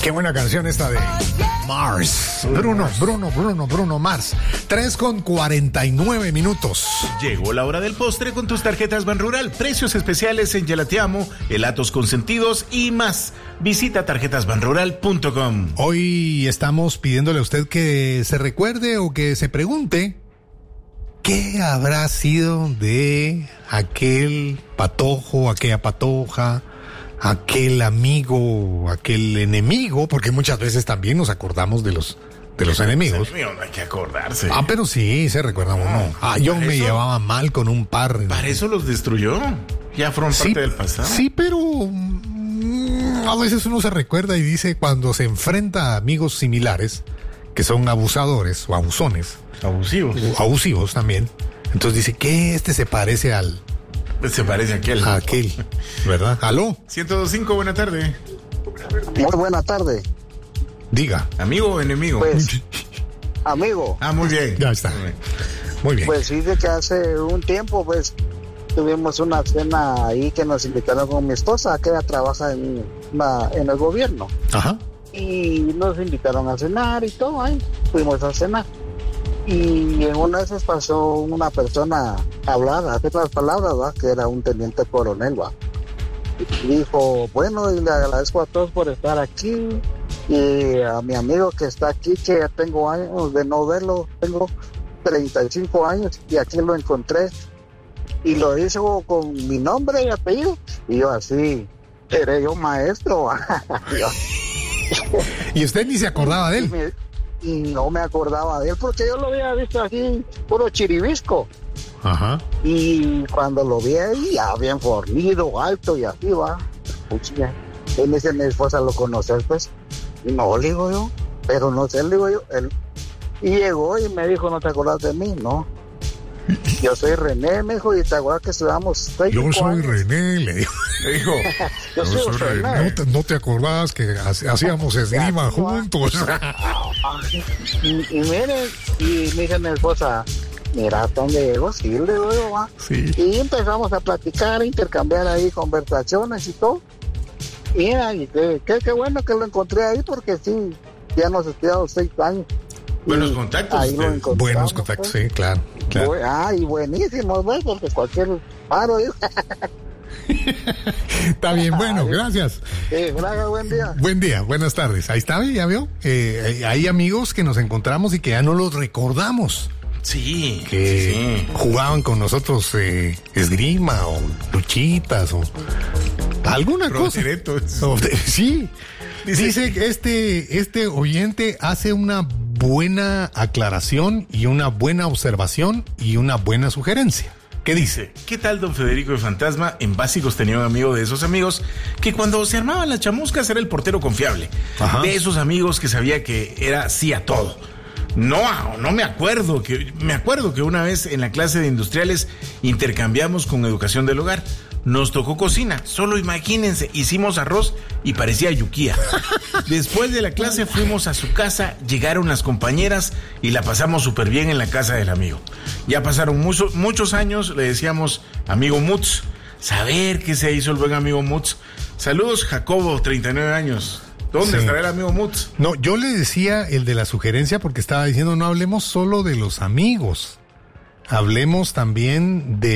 Qué buena canción esta de Mars. Bruno Mars. 3:49. Llegó la hora del postre con tus tarjetas Banrural. Precios especiales en Gelatiamo, helados consentidos y más. Visita tarjetasbanrural.com. Hoy estamos pidiéndole a usted que se recuerde o que se pregunte qué habrá sido de aquel patojo, aquella patoja, aquel amigo, aquel enemigo, porque muchas veces también nos acordamos de los enemigos. No hay que acordarse. Pero sí, se recuerda uno. Yo me llevaba mal con un par. Para eso los destruyó. Ya fueron parte del pasado. Sí, pero a veces uno se recuerda y dice, cuando se enfrenta a amigos similares, que son abusadores o abusones. Abusivos también. Entonces dice que se parece al... Se parece a aquel. A aquel, ¿verdad? ¿Aló? 102.5, buena tarde. Muy buena tarde. Diga. ¿Amigo o enemigo? Pues, amigo. Muy bien. Ya está. Muy bien. Pues sí, de que hace un tiempo, pues, tuvimos una cena ahí que nos invitaron con mi esposa, que ella trabaja en el gobierno. Ajá. Y nos invitaron a cenar y todo, ahí fuimos a cenar. Y en una de esas pasó una persona a hablar, a hacer las palabras, ¿va? Que era un teniente coronel, ¿va? Y dijo, bueno, y le agradezco a todos por estar aquí, y a mi amigo que está aquí, que ya tengo años de no verlo, tengo 35 años, y aquí lo encontré, y lo hizo con mi nombre y apellido, y yo así, seré yo maestro, ¿Y usted ni se acordaba de él? Y no me acordaba de él porque yo lo había visto así, puro chiribisco. Ajá. Y cuando lo vi ahí, ya bien fornido, alto y así va. Pucha, él dice, mi esposa, ¿lo conoces? Pues, no, le digo yo, pero no sé, le digo yo. Él, y llegó y me dijo, ¿no te acuerdas de mí? No. Yo soy René, me dijo, y te acuerdas que estudiamos. Yo soy René, le dijo. Yo soy René. ¿No te acordabas que hacíamos esgrima juntos? Y mire, y me dice mi esposa, mira hasta dónde llegó, sí, le digo yo, va. Sí. Y empezamos a platicar, a intercambiar ahí conversaciones y todo. Mira, y qué bueno que lo encontré ahí, porque sí, ya nos estudiamos 6 años. Buenos contactos. Ahí lo encontramos. Buenos contactos, sí, claro. Y buenísimos, güey, porque cualquier paro. Está bien, bueno, gracias. Buen día. Buen día, buenas tardes. Ahí está, ya vio. Hay amigos que nos encontramos y que ya no los recordamos. Sí. Que jugaban con nosotros esgrima o luchitas o alguna cosa. Sí. Dice que este oyente hace una buena aclaración y una buena observación y una buena sugerencia. ¿Qué dice? ¿Qué tal, don Federico de Fantasma? En Básicos tenía un amigo de esos amigos que cuando se armaban las chamuscas era el portero confiable. Ajá. De esos amigos que sabía que era sí a todo. No me acuerdo me acuerdo que una vez en la clase de industriales intercambiamos con educación del hogar. Nos tocó cocina, solo imagínense, hicimos arroz y parecía yuquía. Después de la clase fuimos a su casa, llegaron las compañeras y la pasamos súper bien en la casa del amigo. Ya pasaron muchos años, le decíamos amigo Mutz. Saber qué se hizo el buen amigo Mutz. Saludos, Jacobo, 39 años. ¿Dónde estará el amigo Mutz? No, yo le decía el de la sugerencia porque estaba diciendo no hablemos solo de los amigos. Hablemos también de